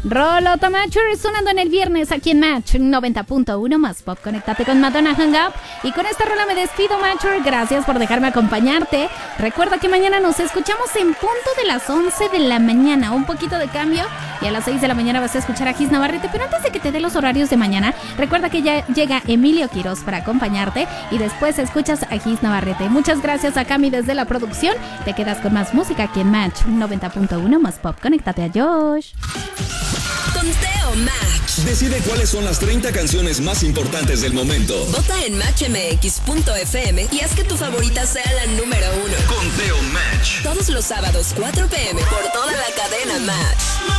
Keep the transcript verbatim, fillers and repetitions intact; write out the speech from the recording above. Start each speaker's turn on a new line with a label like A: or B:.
A: Rolota Mature sonando en el viernes aquí en Match noventa punto uno más pop. Conéctate con Madonna Hang Up. Y con esta rola me despido, Mature. Gracias por dejarme acompañarte. Recuerda que mañana nos escuchamos en punto de las once de la mañana. Un poquito de cambio. Y a las seis de la mañana vas a escuchar a Gis Navarrete. Pero antes de que te dé los horarios de mañana, recuerda que ya llega Emilio Quiroz para acompañarte. Y después escuchas a Gis Navarrete. Muchas gracias a Cami desde la producción. Te quedas con más música aquí en Match noventa punto uno más pop. Conéctate a Josh.
B: Conteo Match.
C: Decide cuáles son las treinta canciones más importantes del momento.
B: Vota en match m x punto f m y haz que tu favorita sea la número uno.
C: Conteo Match.
B: Todos los sábados, cuatro p m por toda la cadena Match.